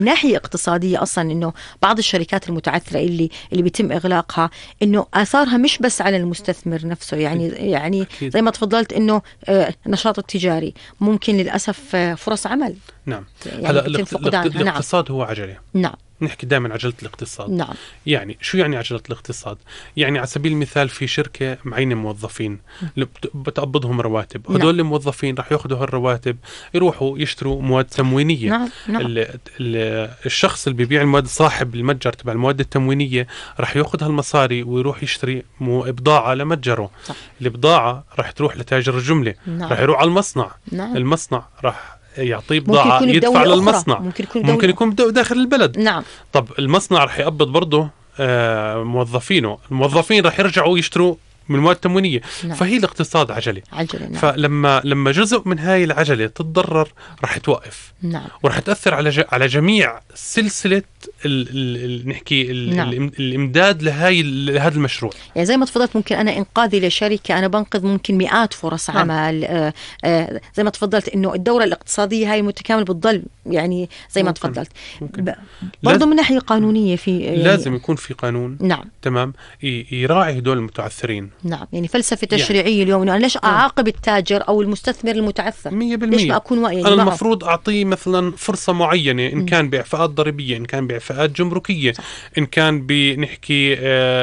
ناحية اقتصادية أصلا إنه بعض الشركات المتعثرة اللي بيتم إغلاقها إنه آثارها مش بس على المستثمر نفسه، يعني زي ما تفضلت إنه النشاط التجاري ممكن للأسف فرص عمل. نعم. يعني هلا الاقتصاد هو عجلة. نعم. نحكي دائما عجلة الاقتصاد. نعم. يعني شو يعني عجلة الاقتصاد؟ يعني على سبيل المثال في شركة معينة موظفين بتقبضهم رواتب، هدول الموظفين راح ياخذوا هالرواتب يروحوا يشتروا مواد تموينية. نعم. الشخص اللي بيبيع المواد، صاحب المتجر تبع المواد التموينية، راح ياخذ هالمصاري ويروح يشتري بضاعة لمتجره. صح. البضاعة راح تروح لتاجر الجملة. راح يروح على المصنع. المصنع راح يعطيه بضاعة يدفع للمصنع. ممكن يكون داخل البلد. نعم. طب المصنع رح يقبض برضه موظفينه، الموظفين رح يرجعوا يشتروا من المواد التموينية. نعم. فهي الاقتصاد عجلة. نعم. فلما جزء من هاي العجلة تتضرر رح توقف. نعم. ورح تأثر على جميع سلسلة نحكي الإمداد لهذا المشروع. يعني زي ما تفضلت ممكن أنا إنقاذي لشركة أنا بنقذ ممكن مئات فرص عمل. زي ما تفضلت إنه الدورة الاقتصادية هاي متكاملة بتضل، يعني زي ما تفضلت برضو من ناحية قانونية يعني لازم يكون في قانون. نعم. تمام. يراعي هدول المتعثرين. نعم. يعني فلسفة تشريعية يعني اليوم، أنا ليش أعاقب التاجر أو المستثمر المتعثر؟ 100%. ليش ما أكون أنا المفروض أعطيه مثلا فرصة معينة، إن كان بإعفاءات ضريبية، إن كان بإعفاءات جمركية. صح. إن كان بنحكي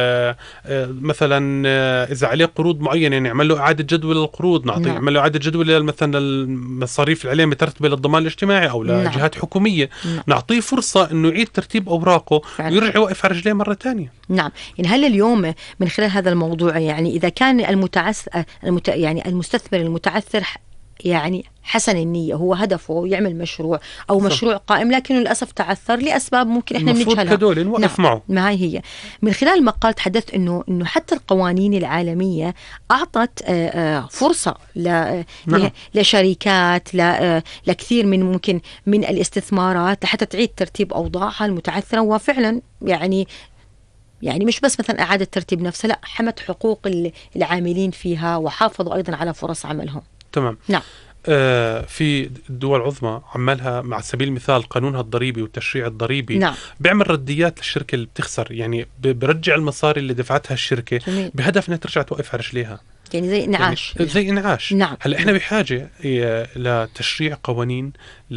مثلا إذا عليه قروض معينة نعمل له إعادة جدول للقروض، نعطيه نعمل له إعادة جدول مثلا المصاريف اللي عليه مترتبة للضمان الاجتماعي أو لجهات حكومية. نعطيه فرصة إنه يعيد ترتيب أوراقه ويرجع يوقف على رجليه مرة تانية. نعم. يعني هل اليوم من خلال هذا الموضوع، يعني إذا كان يعني المستثمر المتعثر يعني حسن النية، هو هدفه يعمل مشروع أو مشروع قائم، لكنه للأسف تعثر لأسباب ممكن إحنا بنجهلها، المفروض هدول نوقف معه. ما هي من خلال المقال تحدثت إنه حتى القوانين العالمية أعطت فرصة لشركات لكثير من ممكن من الاستثمارات حتى تعيد ترتيب أوضاعها المتعثرة، وفعلا يعني مش بس مثلا إعادة ترتيب نفسها، لا، حمت حقوق العاملين فيها وحافظوا أيضا على فرص عملهم. تمام. نعم. في الدول العظمى عملها مع سبيل المثال قانونها الضريبي والتشريع الضريبي. نعم. بيعمل رديات للشركة اللي بتخسر، يعني برجع المصاري اللي دفعتها الشركة بهدف انها ترجع توقف على رجليها، يعني زي انعاش. يعني زي انعاش. نعم. هلا احنا بحاجة لتشريع قوانين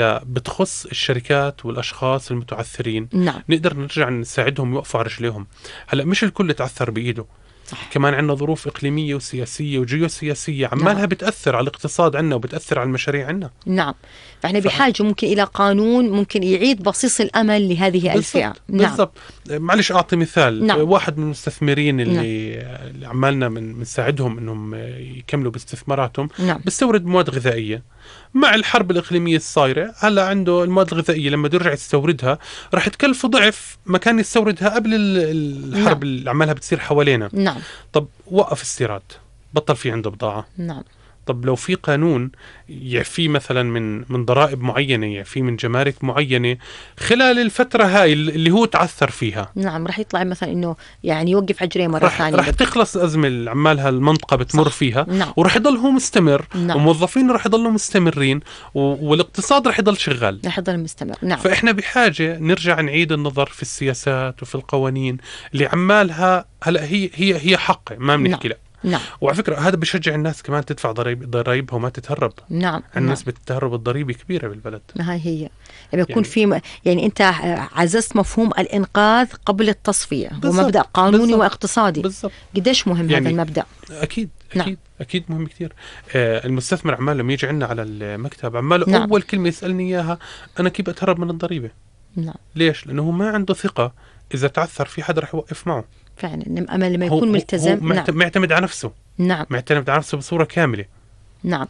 بتخص الشركات والاشخاص المتعثرين. نعم. نقدر نرجع نساعدهم يوقفوا على رجليهم. هلا مش الكل تعثر بايده. صح. كمان عندنا ظروف إقليمية وسياسية وجيوسياسية عمالها. نعم. بتأثر على الاقتصاد عندنا وبتأثر على المشاريع عندنا. نعم. فإحنا بحاجة ممكن إلى قانون ممكن يعيد بصيص الأمل لهذه الفئة. بالضبط. معلش أعطي مثال. نعم. واحد من المستثمرين اللي عمالنا بنساعدهم إنهم يكملوا باستثماراتهم. نعم. بيستورد مواد غذائية. مع الحرب الإقليمية الصايرة هلا عنده المواد الغذائية لما يرجع يستوردها راح تكلفه ضعف ما كان يستوردها قبل الحرب. نعم. اللي عمالها بتصير حوالينا. نعم. طب وقف استيراد، بطل في عنده بضاعة. نعم. طب لو في قانون يعفيه مثلا من ضرائب معينة، يعفيه من جمارك معينة خلال الفترة هاي اللي هو تعثر فيها. نعم. رح يطلع مثلا إنه يعني يوقف أجريه مرة ثانية. رح تخلص أزمة اللي عمالها المنطقة بتمر. صح. فيها. نعم. ورح يضل هو مستمر. نعم. وموظفين رح يضلوا مستمرين والاقتصاد رح يضل شغال. رح يضل مستمر. نعم. فإحنا بحاجة نرجع نعيد النظر في السياسات وفي القوانين اللي عمالها هلأ هي حق ما بنحكي. لا. نعم. وعلى فكرة هذا بشجع الناس كمان تدفع ضرائبها وما تتهرب. نعم. عن نسبة التهرب الضريبي كبيرة بالبلد. ما هي يعني يكون في يعني أنت عززت مفهوم الإنقاذ قبل التصفية. بالزبط. ومبدأ قانوني. بالزبط. واقتصادي. بالزبط. قديش مهم يعني هذا المبدأ؟ أكيد. نعم. أكيد مهم كتير. المستثمر عمال لما يجي عنا على المكتب عماله. نعم. أول كلمة يسألني إياها أنا كيف أتهرب من الضريبة. نعم. ليش؟ لأنه ما عنده ثقة إذا تعثر في حدا رح يوقف معه. فعلا أمل لما يكون ملتزم. هو معتمد على نفسه. نعم. معتمد على نفسه بصورة كاملة. نعم.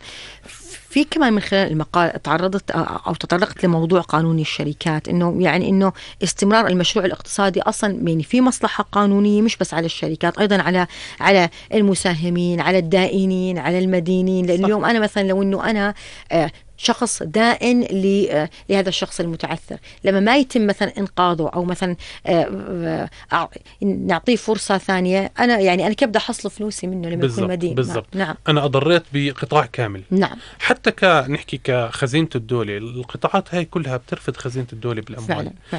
في كمان من خلال المقال تعرضت أو تطرقت لموضوع قانون الشركات، إنه استمرار المشروع الاقتصادي أصلا يعني في مصلحة قانونية مش بس على الشركات، أيضا على المساهمين، على الدائنين، على المدينين. لأن اليوم أنا مثلا لو إنه أنا شخص دائن لهذا الشخص المتعثر، لما ما يتم مثلا إنقاذه أو مثلا نعطيه فرصة ثانية، أنا كيف بدي أحصل فلوسي منه لما يكون مدين. بالضبط. نعم. أنا أضريت بقطاع كامل. نعم. حتى حتى نحكي كخزينة الدولة، القطاعات هاي كلها بترفض خزينة الدولة بالأموال. فعلا.